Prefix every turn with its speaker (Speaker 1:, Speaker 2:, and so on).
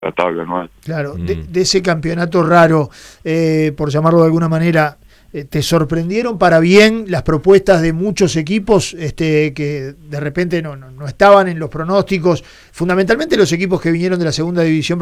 Speaker 1: la tabla anual.
Speaker 2: Claro, de ese campeonato raro, por llamarlo de alguna manera, ¿te sorprendieron para bien las propuestas de muchos equipos que de repente no estaban en los pronósticos? Fundamentalmente los equipos que vinieron de la segunda división